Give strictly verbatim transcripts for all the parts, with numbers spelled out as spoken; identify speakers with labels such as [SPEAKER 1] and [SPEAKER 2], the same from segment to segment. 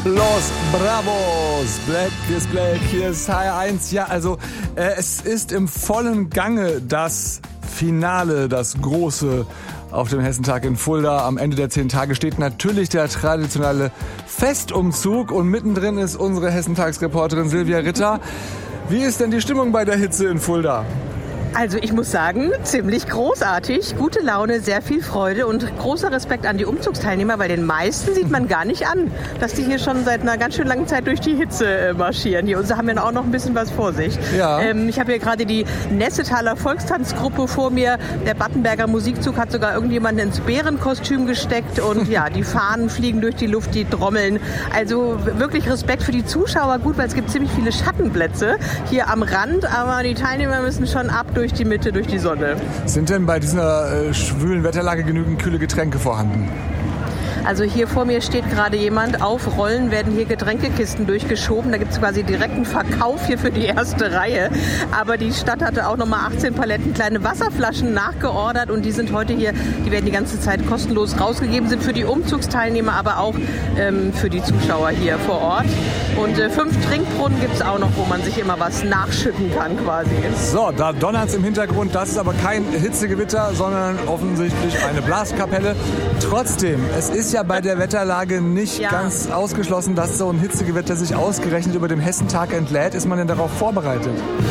[SPEAKER 1] Los Bravos, Black is Black, hier ist H R eins. Ja, also äh, es ist im vollen Gange das Finale, das große auf dem Hessentag in Fulda. Am Ende der zehn Tage steht natürlich der traditionelle Festumzug und mittendrin ist unsere Hessentagsreporterin Silvia Ritter. Wie ist denn die Stimmung bei der Hitze in Fulda?
[SPEAKER 2] Also ich muss sagen, ziemlich großartig, gute Laune, sehr viel Freude und großer Respekt an die Umzugsteilnehmer, weil den meisten sieht man gar nicht an, dass die hier schon seit einer ganz schön langen Zeit durch die Hitze äh, marschieren. Die unsere haben ja auch noch ein bisschen was vor sich.
[SPEAKER 1] Ja.
[SPEAKER 2] Ähm, ich habe hier gerade die Nessetaler Volkstanzgruppe vor mir. Der Battenberger Musikzug hat sogar irgendjemanden ins Bärenkostüm gesteckt und ja, die Fahnen fliegen durch die Luft, die trommeln. Also wirklich Respekt für die Zuschauer, gut, weil es gibt ziemlich viele Schattenplätze hier am Rand, aber die Teilnehmer müssen schon ab durch die Mitte, durch die Sonne.
[SPEAKER 1] Sind denn bei dieser äh, schwülen Wetterlage genügend kühle Getränke vorhanden?
[SPEAKER 2] Also hier vor mir steht gerade jemand, auf Rollen werden hier Getränkekisten durchgeschoben. Da gibt es quasi direkten Verkauf hier für die erste Reihe. Aber die Stadt hatte auch nochmal achtzehn Paletten kleine Wasserflaschen nachgeordert und die sind heute hier, die werden die ganze Zeit kostenlos rausgegeben, sind für die Umzugsteilnehmer, aber auch ähm, für die Zuschauer hier vor Ort. Und äh, fünf Trinkbrunnen gibt es auch noch, wo man sich immer was nachschütten kann quasi.
[SPEAKER 1] So, da donnert es im Hintergrund. Das ist aber kein Hitzegewitter, sondern offensichtlich eine Blaskapelle. Trotzdem, es ist ja bei der Wetterlage nicht ja. ganz ausgeschlossen, dass so ein Hitzegewitter sich ausgerechnet über dem Hessentag entlädt. Ist man denn darauf vorbereitet?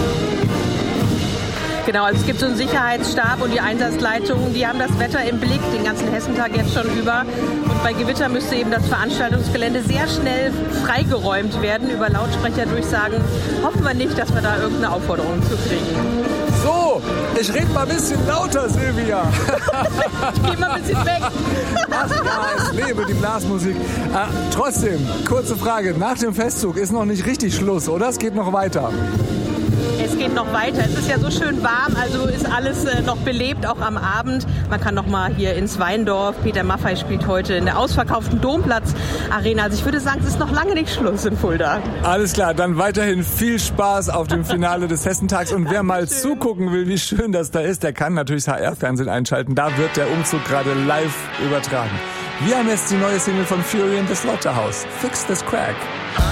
[SPEAKER 2] Genau, also es gibt so einen Sicherheitsstab und die Einsatzleitungen, die haben das Wetter im Blick, den ganzen Hessentag jetzt schon über. Und bei Gewitter müsste eben das Veranstaltungsgelände sehr schnell freigeräumt werden. Über Lautsprecherdurchsagen hoffen wir nicht, dass wir da irgendeine Aufforderung zu kriegen.
[SPEAKER 1] So, ich rede mal ein bisschen lauter, Silvia.
[SPEAKER 2] Ich gehe mal ein bisschen weg.
[SPEAKER 1] Ach ja, es lebe die Blasmusik. Äh, trotzdem, kurze Frage. Nach dem Festzug ist noch nicht richtig Schluss, oder? Es geht noch weiter.
[SPEAKER 2] Es geht noch weiter. Es ist ja so schön warm, also ist alles äh, noch belebt, auch am Abend. Man kann noch mal hier ins Weindorf. Peter Maffay spielt heute in der ausverkauften Domplatz-Arena. Also ich würde sagen, es ist noch lange nicht Schluss in Fulda.
[SPEAKER 1] Alles klar, dann weiterhin viel Spaß auf dem Finale des Hessentags. Und wer mal zugucken will, wie schön das da ist, der kann natürlich das H R-Fernsehen einschalten. Da wird der Umzug gerade live übertragen. Wir haben jetzt die neue Single von Fury in the Slaughterhouse, Fix This Crack.